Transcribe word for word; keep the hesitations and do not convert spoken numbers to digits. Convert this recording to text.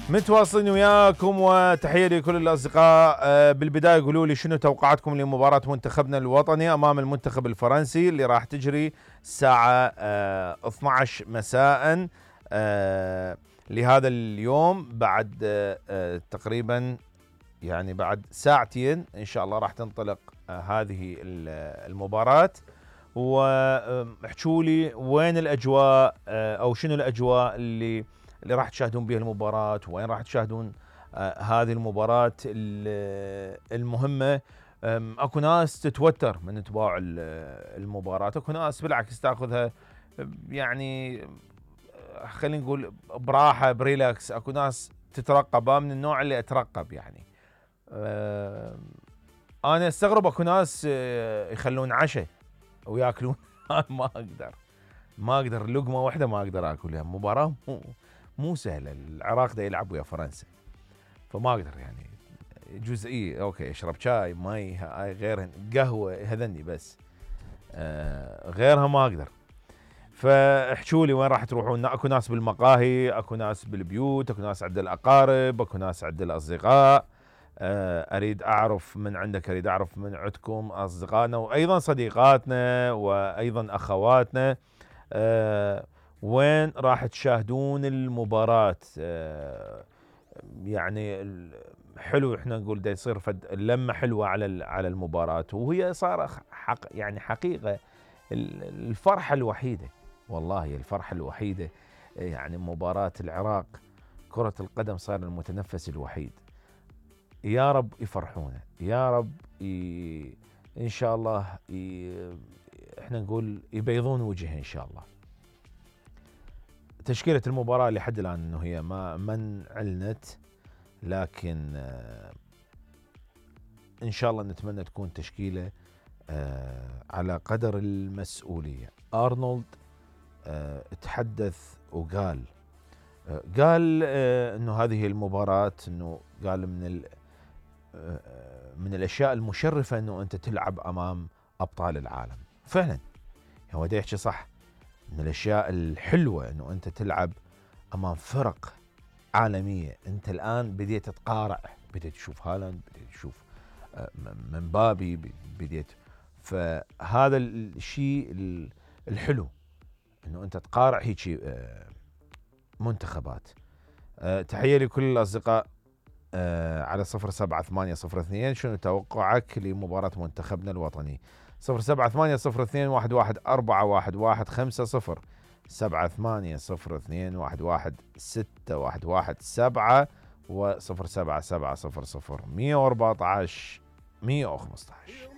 متواصلين وياكم وتحية لكل الأصدقاء. أه بالبداية قولوا لي شنو توقعاتكم لمباراة منتخبنا الوطني أمام المنتخب الفرنسي اللي راح تجري الساعة أه اثني عشر مساء أه لهذا اليوم، بعد أه أه تقريبا يعني بعد ساعتين إن شاء الله راح تنطلق أه هذه المباراة. واحكوا لي وين الأجواء أه أو شنو الأجواء اللي اللي راح تشاهدون بها المباراة، وين راح تشاهدون آه هذه المباراة المهمة. اكو ناس تتوتر من تباع المباراة، اكو ناس بالعكس تاخذها يعني خلينا نقول براحة بريلاكس، اكو ناس تترقب. من النوع اللي اترقب يعني. آه انا استغرب اكو ناس يخلون عشاء وياكلون. ما اقدر ما اقدر لقمة واحدة ما اقدر اكلها. مباراة مو مو سهله، العراق دا يلعب ويا فرنسا، فما اقدر يعني جزئيه. اوكي اشرب شاي مي هاي غيرهن، قهوه هذني بس، آه غيرها ما اقدر. فاحكوا لي وين راح تروحون. اكو ناس بالمقاهي، اكو ناس بالبيوت، اكو ناس عند الاقارب، اكو ناس عند الاصدقاء. آه اريد اعرف من عندك، اريد اعرف من عندكم اصدقائنا وايضا صديقاتنا وايضا اخواتنا. آه وين راح تشاهدون المباراة؟ آه يعني حلو احنا نقول دا يصير فد اللمة حلوة على على المباراة، وهي صار حق يعني حقيقة الفرحة الوحيدة، والله الفرحة الوحيدة يعني مباراة العراق. كرة القدم صار المتنفس الوحيد. يا رب يفرحونا، يا رب ي... ان شاء الله ي... احنا نقول يبيضون وجهه ان شاء الله. تشكيلة المباراة لحد الآن انه هي ما من علنت، لكن آه ان شاء الله نتمنى تكون تشكيلة آه على قدر المسؤولية. ارنولد آه تحدث وقال آه قال آه انه هذه المباراة، انه قال من ال آه من الاشياء المشرفة انه انت تلعب امام ابطال العالم. فعلا هو دا يحكي صح، من الاشياء الحلوة انه انت تلعب امام فرق عالمية. انت الان بديت تقارع، بديت تشوف هالاند، بديت تشوف مبابي، بديت. فهذا الشيء الحلو انه انت تقارع هيك منتخبات. تحية لكل الاصدقاء على صفر سبعة ثمانية صفر اثنين شنو توقعك لمباراة منتخبنا الوطني؟ صفر سبعة ثمانية صفر اثنين واحد واحد أربعة واحد واحد خمسة صفر سبعة ثمانية صفر اثنين واحد واحد ستة واحد واحد سبعة وصفر سبعة سبعة صفر صفر مية وأربعة عشر مية وخمسة عشر.